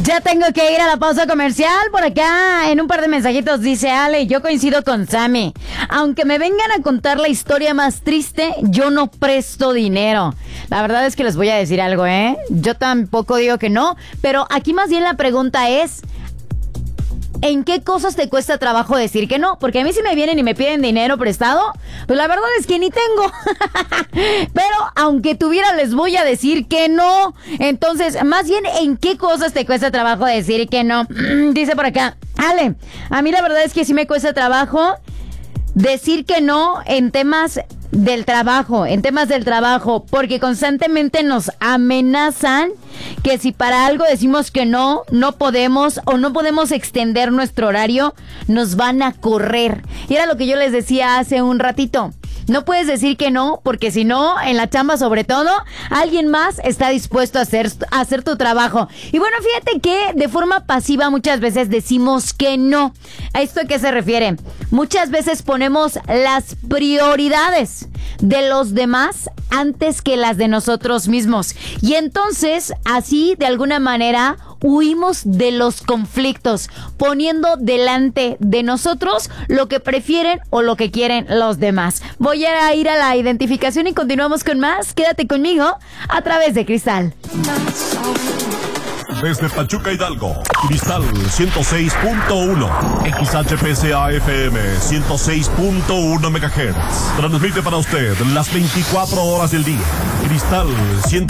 Ya tengo que ir a la pausa comercial. Por acá, en un par de mensajitos dice Ale, yo coincido con Sammy. Aunque me vengan a contar la historia más triste, yo no presto dinero. La verdad es que les voy a decir algo, Yo tampoco digo que no, pero aquí más bien la pregunta es, ¿en qué cosas te cuesta trabajo decir que no? Porque a mí si me vienen y me piden dinero prestado, pues la verdad es que ni tengo. Pero aunque tuviera, les voy a decir que no. Entonces, más bien, ¿en qué cosas te cuesta trabajo decir que no? Dice por acá, Ale, a mí la verdad es que sí me cuesta trabajo decir que no en temas del trabajo, porque constantemente nos amenazan que si para algo decimos que no podemos o no podemos extender nuestro horario, nos van a correr. Y era lo que yo les decía hace un ratito. No puedes decir que no, porque si no, en la chamba sobre todo, alguien más está dispuesto a hacer tu trabajo. Y bueno, fíjate que de forma pasiva muchas veces decimos que no. ¿A esto a qué se refiere? Muchas veces ponemos las prioridades de los demás antes que las de nosotros mismos. Y entonces, así, de alguna manera, huimos de los conflictos, poniendo delante de nosotros lo que prefieren o lo que quieren los demás. Voy a ir a la identificación y continuamos con más. Quédate conmigo a través de Cristal. Desde Pachuca, Hidalgo, Cristal 106.1, XHPSA FM 106.1 MHz. Transmite para usted las 24 horas del día. Cristal 100.